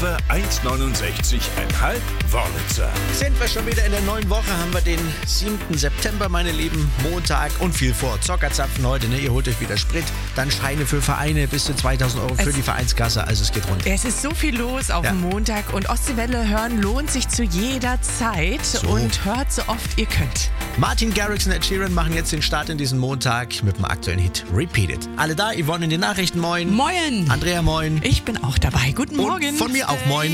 over 1,69,5 Wörlitzer. Sind wir schon wieder in der neuen Woche, haben wir den 7. September, meine Lieben, Montag und viel vor. Zockerzapfen heute, ne? Ihr holt euch wieder Sprit, dann Scheine für Vereine, bis zu 2.000 Euro für die Vereinskasse, also es geht rund. Es ist so viel los auf dem Montag und Ostseewelle hören lohnt sich zu jeder Zeit und hört so oft ihr könnt. Martin Garrix und Ed Sheeran machen jetzt den Start in diesen Montag mit dem aktuellen Hit Repeat It. Alle da, Yvonne in den Nachrichten, moin. Moin. Andrea, moin. Ich bin auch dabei. Guten Morgen. Und von mir auch moin.